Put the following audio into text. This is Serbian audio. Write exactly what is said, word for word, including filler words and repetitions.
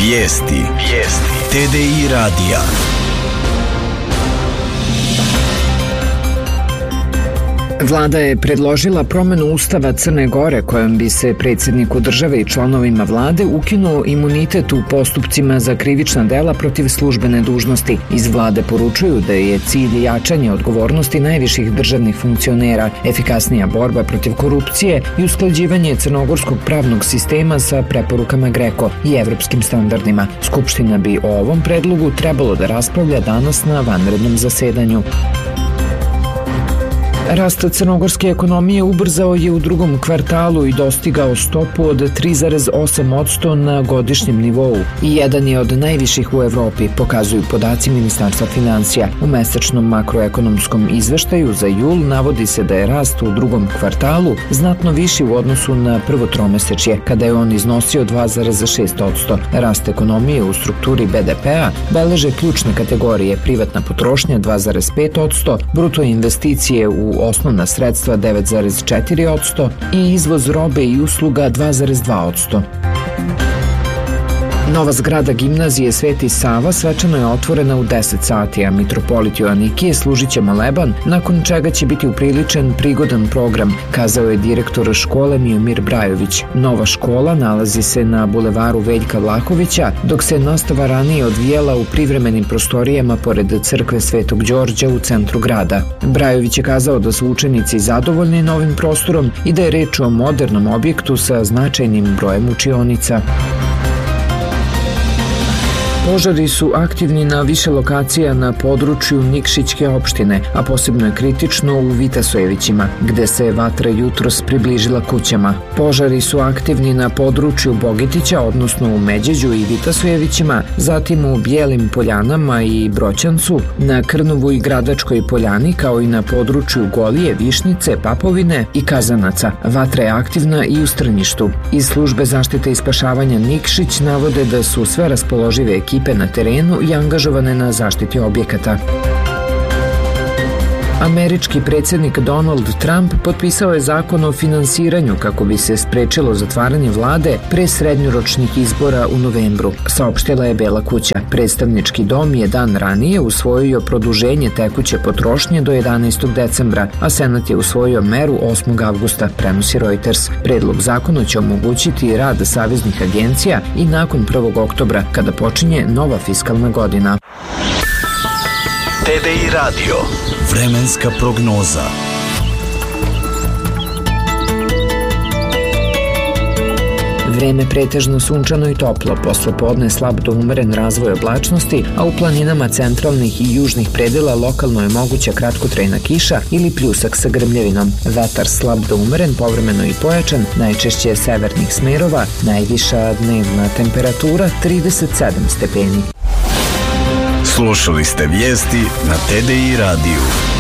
Vijesti. Vijesti. T D I radija. Vlada je predložila promenu Ustava Crne Gore kojom bi se predsjedniku države i članovima vlade ukinuo imunitet u postupcima za krivična dela protiv službene dužnosti. Iz vlade poručuju da je cilj jačanje odgovornosti najviših državnih funkcionera, efikasnija borba protiv korupcije i usklađivanje crnogorskog pravnog sistema sa preporukama GRECO i evropskim standardima. Skupština bi o ovom predlogu trebalo da raspravlja danas na vanrednom zasedanju. Rast crnogorske ekonomije ubrzao je u drugom kvartalu i dostigao stopu od tri zarez osam posto na godišnjem nivou i jedan je od najviših u Evropi, pokazuju podaci Ministarstva finansija. U mesečnom makroekonomskom izveštaju za jul navodi se da je rast u drugom kvartalu znatno viši u odnosu na prvo tromesečje, kada je on iznosio dva zarez šest posto. Rast ekonomije u strukturi B D P-a beleže ključne kategorije: privatna potrošnja dva zarez pet posto, bruto investicije u osnovna sredstva devet zarez četiri posto i izvoz robe i usluga dva zarez dva posto. Nova zgrada gimnazije Sveti Sava svečano je otvorena u deset sati, a mitropolit Joanikije služit će moleban, nakon čega će biti upriličen prigodan program, kazao je direktor škole Miomir Brajović. Nova škola nalazi se na bulevaru Veljka Vlahovića, dok se nastava ranije odvijala u privremenim prostorijama pored crkve Svetog Đorđa u centru grada. Brajović je kazao da su učenici zadovoljni novim prostorom i da je reč o modernom objektu sa značajnim brojem učionica. Požari su aktivni na više lokacija na području Nikšićke opštine, a posebno je kritično u Vitasojevićima, gde se vatra jutros približila kućama. Požari su aktivni na području Bogetića, odnosno u Međeđu i Vitasojevićima, zatim u Bijelim Poljanama i Broćancu, na Krnovu i Gradačkoj Poljani, kao i na području Golije, Višnjice, Papovine i Kazanaca. Vatra je aktivna i u Strnjištu. Iz službe zaštite i spašavanja Nikšić navode da su sve raspoložive ekipe na terenu i angažovane na zaštiti objekata. Američki predsjednik Donald Trump potpisao je zakon o finansiranju kako bi se sprečilo zatvaranje vlade pre srednjoročnih izbora u novembru, saopštila je Bela kuća. Predstavnički dom je dan ranije usvojio produženje tekuće potrošnje do jedanaestog decembra, a Senat je usvojio meru osmog avgusta, prenosi Reuters. Predlog zakona će omogućiti rad saveznih agencija i nakon prvog oktobra, kada počinje nova fiskalna godina. T D I radio. Vremenska prognoza. Vreme pretežno sunčano i toplo, posle podne slab do umeren razvoj oblačnosti, a u planinama centralnih i južnih predela lokalno je moguća kratkotrajna kiša ili pljusak sa grmljavinom. Vetar slab do umeren, povremeno i pojačan, najčešće severnih smerova, najviša dnevna temperatura trideset sedam stepeni. Slušali ste vijesti na T D I radiju.